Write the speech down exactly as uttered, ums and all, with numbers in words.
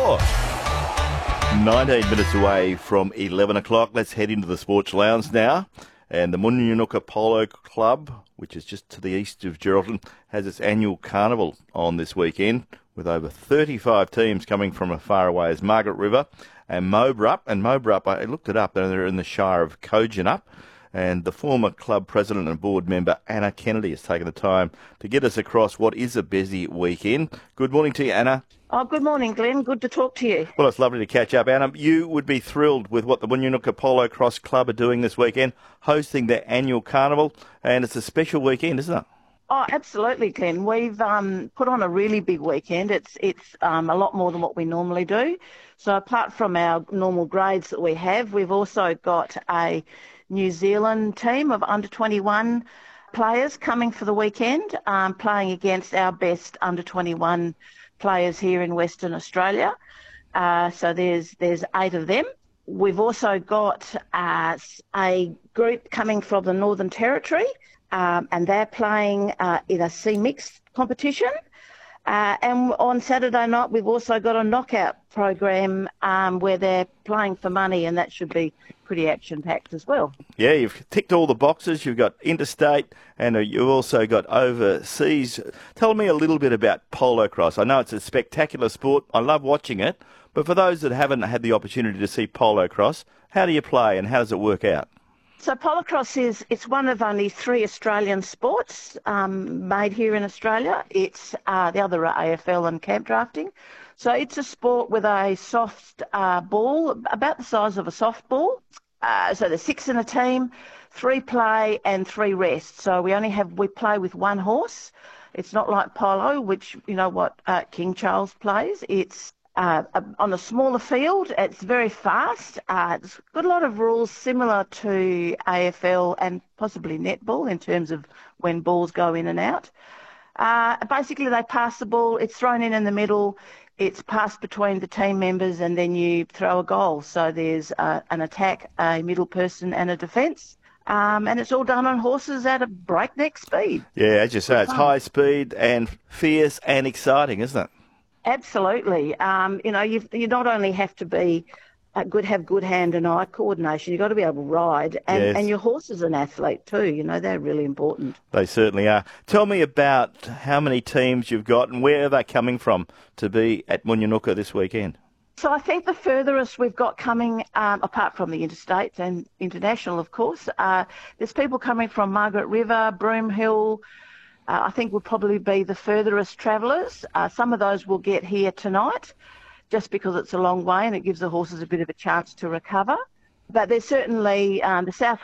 score. nineteen minutes away from eleven o'clock. Let's head into the Sports Lounge now. And the Munyunuka Polo Club, which is just to the east of Geraldton, has its annual carnival on this weekend with over thirty-five teams coming from as far away as Margaret River and Mobrup. And Mobrup, I looked it up, and they're in the Shire of Kojonup. And the former club president and board member, Anna Kennedy, has taken the time to get us across what is a busy weekend. Good morning to you, Anna. Oh, good morning, Glenn. Good to talk to you. Well, it's lovely to catch up, Anna. You would be thrilled with what the Munyunuka Polo Cross Club are doing this weekend, hosting their annual carnival, and it's a special weekend, isn't it? Oh, absolutely, Glenn. We've um, put on a really big weekend. It's it's um, a lot more than what we normally do. So apart from our normal grades that we have, we've also got a New Zealand team of under twenty-one players coming for the weekend, um, playing against our best under twenty-one players here in Western Australia. Uh, so there's there's eight of them. We've also got uh, a group coming from the Northern Territory, um, and they're playing uh, in a C-Mix competition. Uh, and on Saturday night, we've also got a knockout program um, where they're playing for money, and that should be pretty action-packed as well. Yeah, you've ticked all the boxes. You've got interstate, and you've also got overseas. Tell me a little bit about polo cross. I know it's a spectacular sport. I love watching it. But for those that haven't had the opportunity to see polo cross, how do you play and how does it work out? So polo cross is it's one of only three Australian sports um, made here in Australia. It's uh, the other are A F L and camp drafting. So it's a sport with a soft uh, ball, about the size of a softball. Uh, so there's six in a team, three play and three rest. So we only have we play with one horse. It's not like polo, which you know what uh, King Charles plays. It's Uh, on a smaller field. It's very fast. Uh, it's got a lot of rules similar to A F L and possibly netball in terms of when balls go in and out. Uh, basically, they pass the ball. It's thrown in in the middle. It's passed between the team members, and then you throw a goal. So there's uh, an attack, a middle person, and a defence. Um, and it's all done on horses at a breakneck speed. Yeah, as you say, it's high speed and fierce and exciting, isn't it? Absolutely. Um, you know, you you not only have to be uh, good, have good hand and eye coordination. You've got to be able to ride, and, Yes. and your horse is an athlete too. You know, they're really important. They certainly are. Tell me about how many teams you've got and where are they coming from to be at Munyunuka this weekend? So I think the furthest we've got coming, um, apart from the interstate and international, of course, uh, there's people coming from Margaret River, Broomhill. Uh, I think would probably be the furthest travellers. Uh, some of those will get here tonight just because it's a long way and it gives the horses a bit of a chance to recover. But there's certainly um, the South